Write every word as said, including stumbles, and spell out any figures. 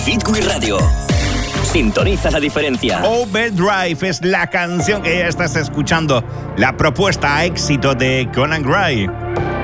Beatway Radio. Sintoniza la diferencia. Overdrive es la canción que ya estás escuchando. La propuesta a éxito de Conan Gray.